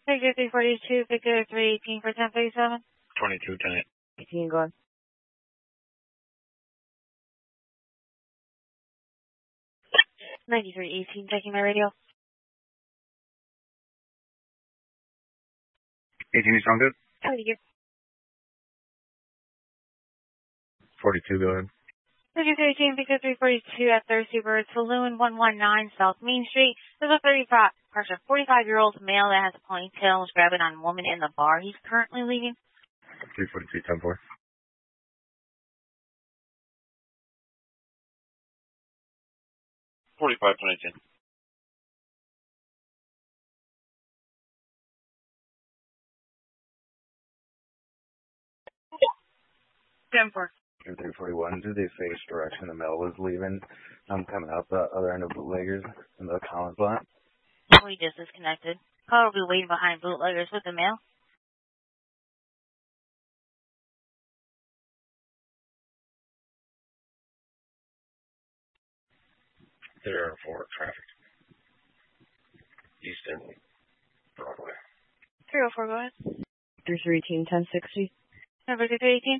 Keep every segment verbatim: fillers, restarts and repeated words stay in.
Victor three forty-two, Victor three eighteen for ten thirty-seven. twenty-two, ten. eighteen, go on. ninety-three eighteen, checking my radio. eighteen, you sound good? Thank you. forty-two, go ahead. Victor three eighteen, Victor three forty-two at Thirsty Bird Saloon, one one nine South Main Street. There's a thirty-five, pardon, forty-five-year-old male that has a ponytail and was grabbing on a woman in the bar. He's currently leaving. three forty-two, ten four. forty-five, twenty-two. ten four. three forty-one, to the face direction the male was leaving. I'm coming out the other end of Bootleggers in the Collins lot. We just disconnected. Caller will be waiting behind Bootleggers with the mail. There for traffic. Easton, Broadway. three oh four, go ahead. Victor three eighteen, ten sixty. Number three eighteen.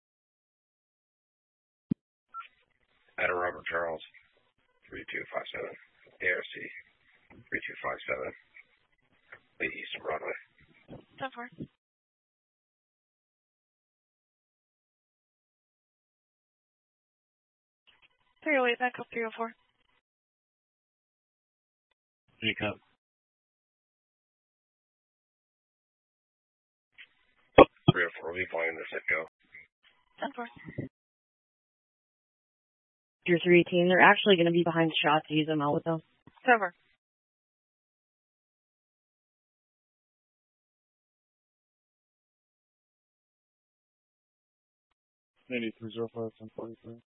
Adam Robert Charles, three two five seven. A R C, three two five seven. Lee Easton, Broadway. ten four. three oh eight, back up three oh four. Pick up. three oh four, will be flying the set go. ten four. Victor three eighteen, they're actually going to be behind shots. Use them out with them. ten four. ninety-three, oh five, ten forty-three.